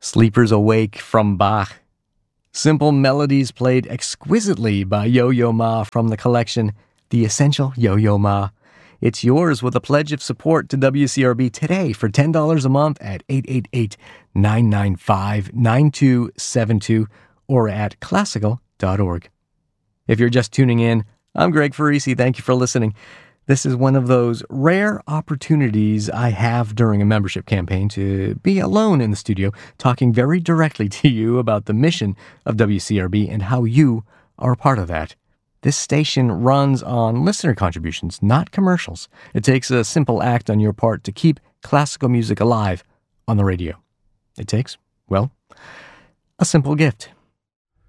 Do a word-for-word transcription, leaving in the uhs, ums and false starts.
Sleepers Awake from Bach. Simple melodies played exquisitely by Yo-Yo Ma from the collection The Essential Yo-Yo Ma. It's yours with a pledge of support to W C R B today for ten dollars a month at eight eight eight, nine nine five, nine two seven two or at classical dot org. If you're just tuning in, I'm Greg Farisi. Thank you for listening. This is one of those rare opportunities I have during a membership campaign to be alone in the studio, talking very directly to you about the mission of W C R B and how you are a part of that. This station runs on listener contributions, not commercials. It takes a simple act on your part to keep classical music alive on the radio. It takes, well, a simple gift.